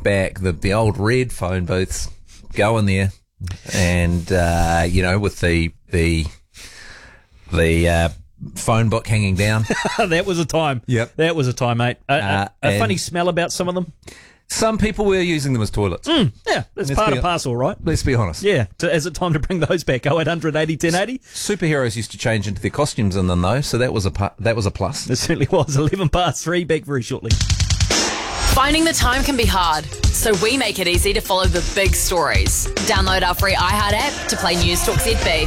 back, the old red phone booths, go in there, and with the phone book hanging down. That was a time. Yep. That was a time, mate. A funny smell about some of them. Some people were using them as toilets. Yeah, that's part and parcel, right? Let's be honest. Yeah. Is it time to bring those back? 0800 80 1080? Superheroes used to change into their costumes in them, though, so that was a plus. It certainly was. 11 past 3, back very shortly. Finding the time can be hard, so we make it easy to follow the big stories. Download our free iHeart app to play News Talk ZB.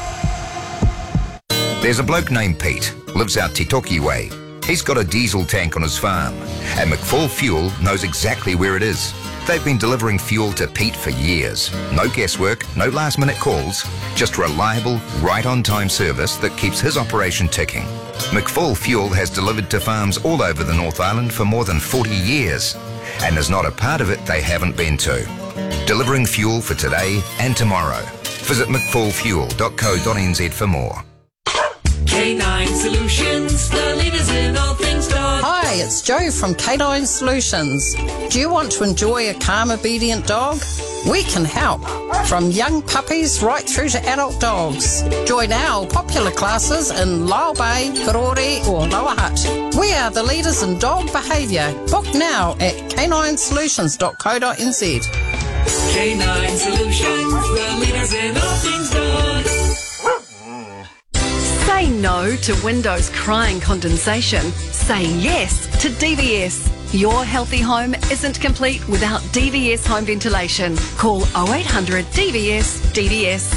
There's a bloke named Pete, lives out Titoki way. He's got a diesel tank on his farm, and McFall Fuel knows exactly where it is. They've been delivering fuel to Pete for years. No guesswork, no last-minute calls, just reliable, right-on-time service that keeps his operation ticking. McFall Fuel has delivered to farms all over the North Island for more than 40 years, and there's not a part of it they haven't been to. Delivering fuel for today and tomorrow. Visit mcfallfuel.co.nz for more. K9 Solutions, the leaders in all things dog. Hi, it's Jo from K9 Solutions. Do you want to enjoy a calm, obedient dog? We can help. From young puppies right through to adult dogs. Join our popular classes in Lyle Bay, Karori or Lower Hutt. We are the leaders in dog behaviour. Book now at k9solutions.co.nz. K9 Solutions, the leaders in all things dog. Say no to windows crying condensation. Say yes to DVS. Your healthy home isn't complete without DVS home ventilation. Call 0800 DVS DVS.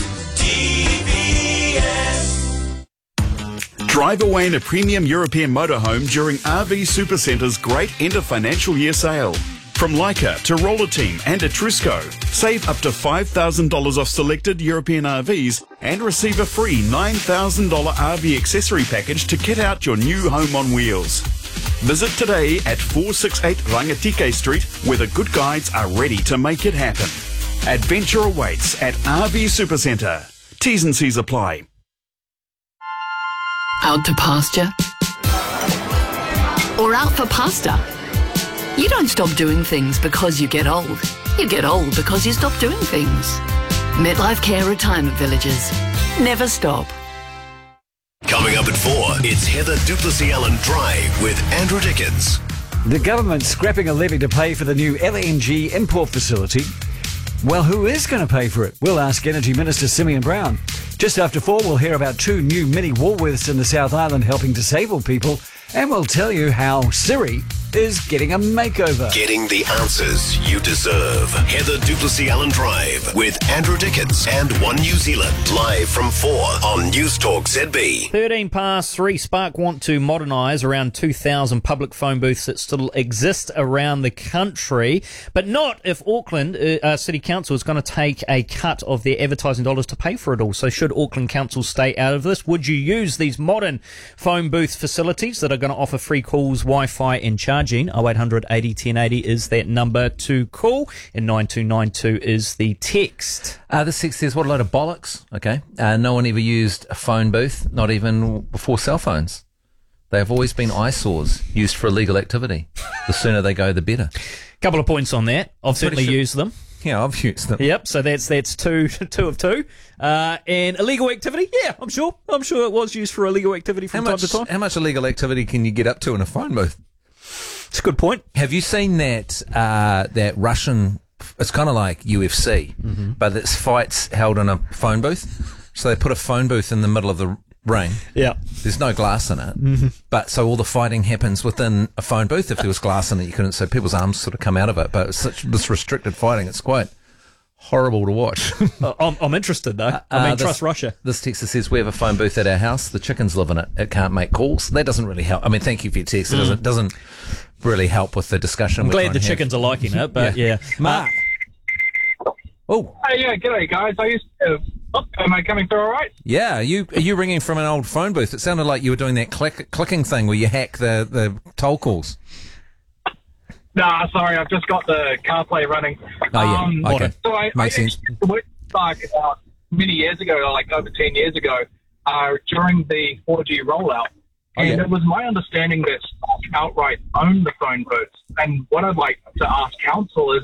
DVS. Drive away in a premium European motorhome during RV Supercenter's great end of financial year sale. From Leica to Roller Team and Etrusco, save up to $5,000 off selected European RVs and receive a free $9,000 RV accessory package to kit out your new home on wheels. Visit today at 468 Rangatike Street, where the good guides are ready to make it happen. Adventure awaits at RV Supercentre. T's and C's apply. Out to pasture? Or out for pasta? You don't stop doing things because you get old. You get old because you stop doing things. MetLife Care Retirement Villages. Never stop. Coming up at 4, it's Heather Duplessis-Allen Drive with Andrew Dickens. The government's scrapping a levy to pay for the new LNG import facility. Well, who is going to pay for it? We'll ask Energy Minister Simeon Brown. Just after 4, we'll hear about 2 new mini Woolworths in the South Island helping disabled people. And we'll tell you how Siri is getting a makeover. Getting the answers you deserve. Heather Duplessis-Allen Drive with Andrew Dickens and One New Zealand. Live from 4 on News Talk ZB. 13 past 3. Spark want to modernise around 2,000 public phone booths that still exist around the country, but not if Auckland City Council is going to take a cut of their advertising dollars to pay for it all. So should Auckland Council stay out of this? Would you use these modern phone booth facilities that are going to offer free calls, Wi-Fi and charging? 0800 80 1080 is that number to call, and 9292 is the text. This text says, what a load of bollocks. Okay. No one ever used a phone booth, not even before cell phones. They have always been eyesores used for illegal activity. The sooner they go, the better. Couple of points on that. I've certainly used them. Yeah, I've used them. Yep, so that's two of two. And illegal activity, yeah, I'm sure it was used for illegal activity from time to time. How much illegal activity can you get up to in a phone booth? It's a good point. Have you seen that Russian, it's kind of like UFC, but it's fights held in a phone booth. So they put a phone booth in the middle of the ring. Yeah. There's no glass in it. But so all the fighting happens within a phone booth. If there was glass in it, you couldn't, so people's arms sort of come out of it. But it's such this restricted fighting, it's quite horrible to watch. I'm interested though. Trust Russia. This texter says, we have a phone booth at our house. The chickens live in it. It can't make calls. That doesn't really help. I mean, thank you for your text. It doesn't really help with the discussion. I'm glad the chickens are liking it, but yeah. Mark. Hey, yeah, g'day guys. Am I coming through all right? Yeah, are you ringing from an old phone booth? It sounded like you were doing that clicking thing where you hack the toll calls. Nah, sorry, I've just got the CarPlay running. Oh, yeah, okay. So I sense. Went back about many years ago, like over 10 years ago, during the 4G rollout. And it was my understanding that Spark outright owned the phone booths. And what I'd like to ask council is